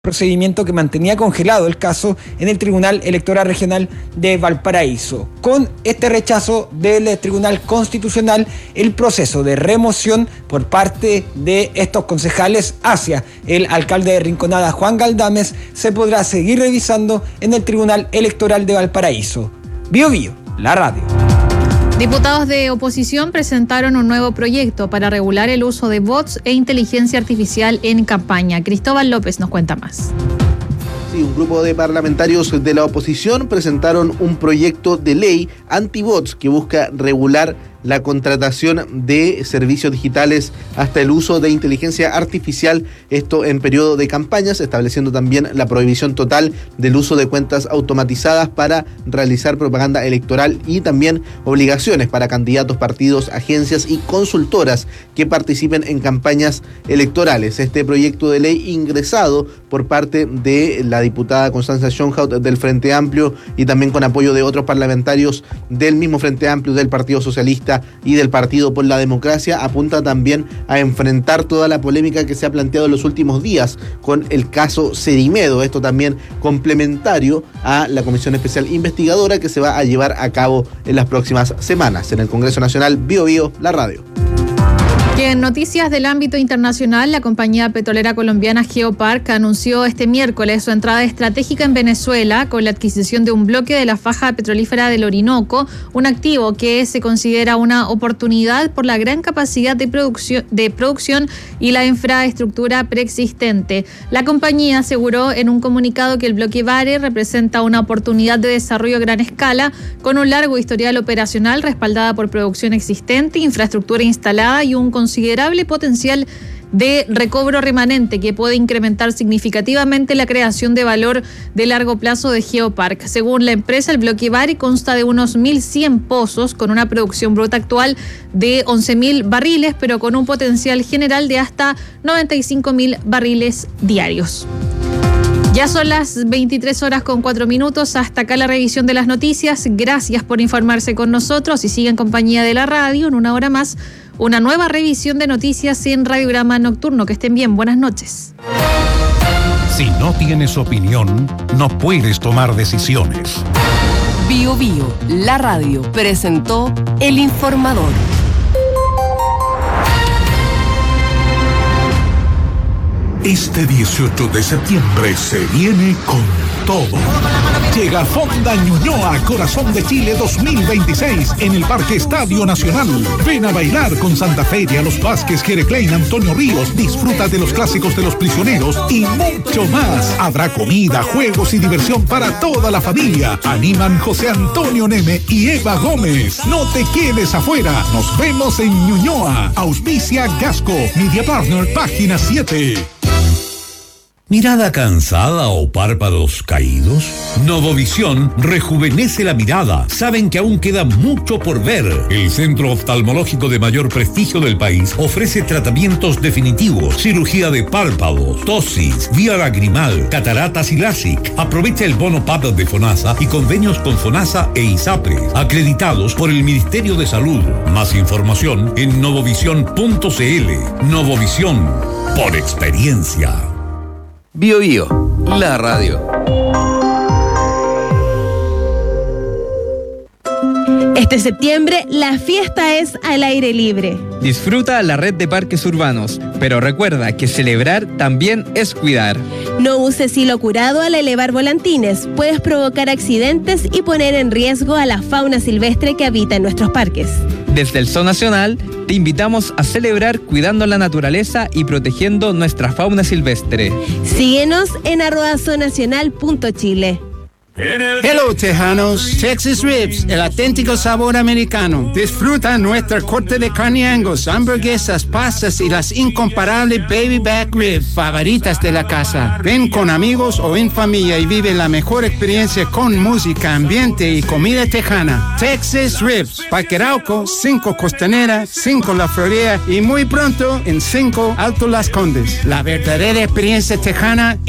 procedimiento que mantenía congelado el caso en el Tribunal Electoral Regional de Valparaíso. Con este rechazo del Tribunal Constitucional, el proceso de remoción por parte de estos concejales hacia el alcalde de Rinconada, Juan Galdames, se podrá seguir revisando en el Tribunal Electoral de Valparaíso. Bío Bío, la radio. Diputados de oposición presentaron un nuevo proyecto para regular el uso de bots e inteligencia artificial en campaña. Cristóbal López nos cuenta más. Sí, un grupo de parlamentarios de la oposición presentaron un proyecto de ley anti-bots que busca regular la contratación de servicios digitales hasta el uso de inteligencia artificial, esto en periodo de campañas, estableciendo también la prohibición total del uso de cuentas automatizadas para realizar propaganda electoral y también obligaciones para candidatos, partidos, agencias y consultoras que participen en campañas electorales. Este proyecto de ley ingresado por parte de la diputada Constanza Schönhaut del Frente Amplio y también con apoyo de otros parlamentarios del mismo Frente Amplio, del Partido Socialista y del Partido por la Democracia, apunta también a enfrentar toda la polémica que se ha planteado en los últimos días con el caso Cerimedo. Esto también complementario a la Comisión Especial Investigadora que se va a llevar a cabo en las próximas semanas. En el Congreso Nacional, Bío Bío, la radio. Y en noticias del ámbito internacional, la compañía petrolera colombiana GeoPark anunció este miércoles su entrada estratégica en Venezuela con la adquisición de un bloque de la faja petrolífera del Orinoco, un activo que se considera una oportunidad por la gran capacidad de producción y la infraestructura preexistente. La compañía aseguró en un comunicado que el bloque Vare representa una oportunidad de desarrollo a gran escala con un largo historial operacional respaldada por producción existente, infraestructura instalada y un considerable potencial de recobro remanente que puede incrementar significativamente la creación de valor de largo plazo de GeoPark. Según la empresa, el bloque Vare consta de unos 1.100 pozos con una producción bruta actual de 11.000 barriles, pero con un potencial general de hasta 95.000 barriles diarios. Ya son las 23:04. Hasta acá la revisión de las noticias. Gracias por informarse con nosotros y sigue en compañía de la radio. En una hora más, una nueva revisión de noticias en Radiograma Nocturno. Que estén bien. Buenas noches. Si no tienes opinión, no puedes tomar decisiones. Bío Bío, la radio, presentó El Informador. Este 18 de septiembre se viene con todo. Llega Fonda Ñuñoa, Corazón de Chile 2026 en el Parque Estadio Nacional. Ven a bailar con Santa Fe, a los Vázquez, Jere Klein, Antonio Ríos. Disfruta de los clásicos de los prisioneros y mucho más. Habrá comida, juegos y diversión para toda la familia. Animan José Antonio Neme y Eva Gómez. No te quedes afuera. Nos vemos en Ñuñoa. Auspicia Gasco, Media Partner, página 7. ¿Mirada cansada o párpados caídos? Novovisión rejuvenece la mirada. Saben que aún queda mucho por ver. El centro oftalmológico de mayor prestigio del país ofrece tratamientos definitivos, cirugía de párpados, tosis, vía lagrimal, cataratas y LASIK. Aprovecha el bono PAP de FONASA y convenios con FONASA e ISAPRE, acreditados por el Ministerio de Salud. Más información en novovision.cl. Novovisión, por experiencia. Bío Bío, la radio. Este septiembre, la fiesta es al aire libre. Disfruta la red de parques urbanos, pero recuerda que celebrar también es cuidar. No uses hilo curado al elevar volantines. Puedes provocar accidentes y poner en riesgo a la fauna silvestre que habita en nuestros parques. Desde el Zoo Nacional, te invitamos a celebrar cuidando la naturaleza y protegiendo nuestra fauna silvestre. Síguenos en @zoonacional.chile. Hello, tejanos. Texas Ribs, el auténtico sabor americano. Disfruta nuestra corte de carne Angus, hamburguesas, pastas y las incomparables baby back ribs favoritas de la casa. Ven con amigos o en familia y vive la mejor experiencia con música, ambiente y comida tejana. Texas Ribs, Parque Arauco, 5 Costanera, 5 La Florida y muy pronto en 5 Alto Las Condes. La verdadera experiencia tejana